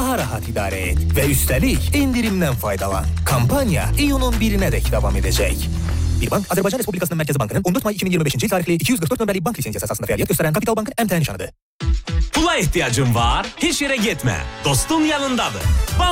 daha rahat idare et ve üstelik indirimden faydalan. Kampanya iyunun 1'ine dek devam edecek. Bir bank, Azərbaycan Respublikasının Mərkəzi Bankının 14 may 2025-ci il tarixli 244 nömrəli bank lisensiyası əsasında fəaliyyət göstərən Kapital Bankın MTN nişanıdır. Pula ihtiyacın var, heç yerə getmə. Dostun yanındadır.